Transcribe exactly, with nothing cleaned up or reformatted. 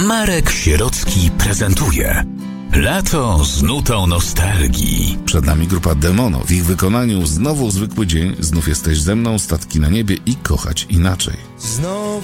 Marek Sierocki prezentuje Lato z nutą nostalgii. Przed nami grupa Demono. W ich wykonaniu znowu zwykły dzień, znów jesteś ze mną, statki na niebie i kochać inaczej. Znowu